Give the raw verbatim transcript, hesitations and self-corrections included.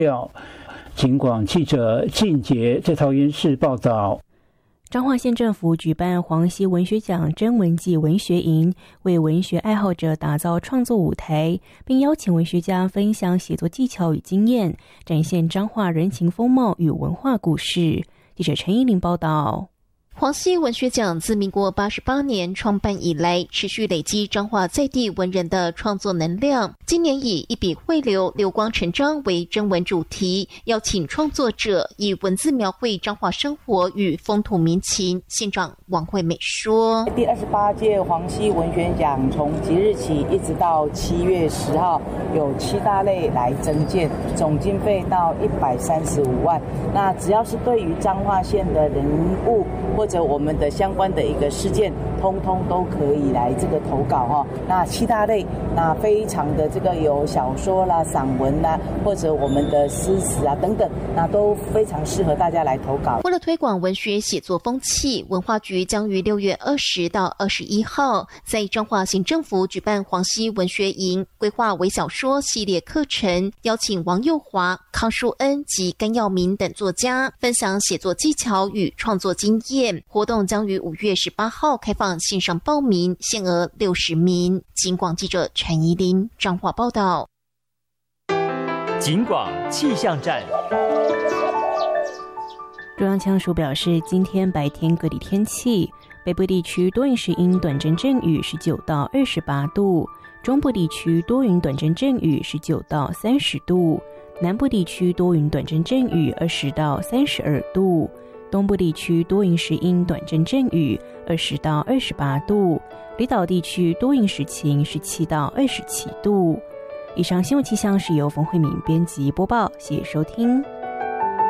警广记者靳杰在桃园市报道。 彰化县政府举办黄溪文学奖征文季文学营，为文学爱好者打造创作舞台，并邀请文学家分享写作技巧与经验，展现彰化人情风貌与文化故事。记者陈依玲报道。 黄溪文学奖自民国八十八年创办以来，持续累积彰化在地文人的创作能量。今年以一笔汇流，流光成章为征文主题，邀请创作者以文字描绘彰化生活与风土民情。县长王惠美说： 第二十八届黄溪文学奖从即日起一直到七月十号，有七大类来征件，总经费到一百三十五万。那只要是对于彰化县的人物或者我们的相关的一个事件，通通都可以来这个投稿哈。那七大类，那非常的这个有小说啦、散文啦，或者我们的诗词啊等等，那都非常适合大家来投稿。 为了推广文学写作风气，文化局将于六月二十到二十一号在彰化县政府举办黄溪文学营，规划微小说系列课程，邀请王佑华、康淑恩及甘耀明等作家分享写作技巧与创作经验。活动将于五月十八号开放线上报名，限额六十名。警广记者陈怡琳彰化报道。 警广气象站。 中央气象署表示，今天白天各地天气：北部地区多云时阴短阵阵雨，十九到二十八度；中部地区多云短阵阵雨，十九到三十度；南部地区多云短阵阵雨，二十到三十二度。东部地区多云时阴短阵阵雨，二十到二十八度；离岛地区多云时晴，十七到二十七度。以上新闻气象是由冯慧敏编辑播报，谢谢收听。